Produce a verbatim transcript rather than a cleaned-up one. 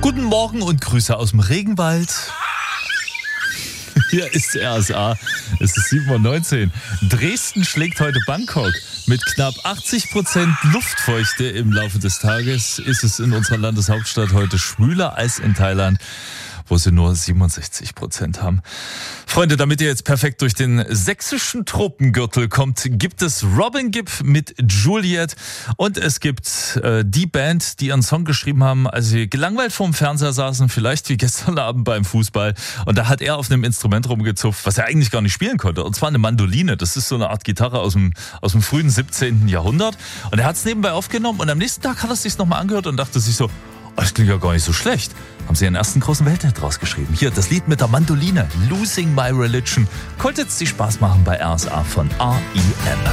Guten Morgen und Grüße aus dem Regenwald. Hier ist R S A. Es ist sieben Uhr neunzehn. Dresden schlägt heute Bangkok. Mit knapp achtzig Prozent Luftfeuchte im Laufe des Tages ist es in unserer Landeshauptstadt heute schwüler als in Thailand, wo sie nur siebenundsechzig Prozent haben. Freunde, damit ihr jetzt perfekt durch den sächsischen Tropengürtel kommt, gibt es Robin Gibb mit Juliet und es gibt äh, die Band, die ihren Song geschrieben haben, als sie gelangweilt vorm Fernseher saßen, vielleicht wie gestern Abend beim Fußball, und da hat er auf einem Instrument rumgezupft, was er eigentlich gar nicht spielen konnte, und zwar eine Mandoline. Das ist so eine Art Gitarre aus dem, aus dem frühen siebzehnten Jahrhundert, und er hat es nebenbei aufgenommen und am nächsten Tag hat er es sich nochmal angehört und dachte sich so, oh, das klingt ja gar nicht so schlecht. Haben sie ihren ersten großen Welthit rausgeschrieben. Hier, das Lied mit der Mandoline, Losing My Religion. Konnte jetzt die Spaß machen bei R S A von R E M.